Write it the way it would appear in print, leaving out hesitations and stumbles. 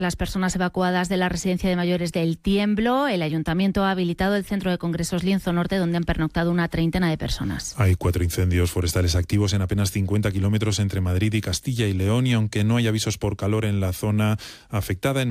las personas evacuadas de la residencia de mayores del Tiemblo. El ayuntamiento ha habilitado el centro de congresos Lienzo Norte, donde han pernoctado una treintena de personas. Hay 4 incendios forestales activos en apenas 50 kilómetros entre Madrid y Castilla y León, y aunque no hay avisos por calor en la zona afectada, en